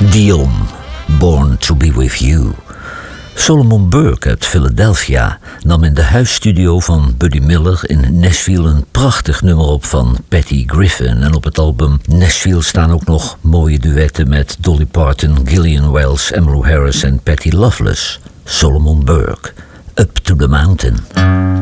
Dion, Born to be with you. Solomon Burke uit Philadelphia nam in de huisstudio van Buddy Miller in Nashville een prachtig nummer op van Patty Griffin. En op het album Nashville staan ook nog mooie duetten met Dolly Parton, Gillian Wells, Emmylou Harris en Patty Loveless. Solomon Burke, Up to the Mountain.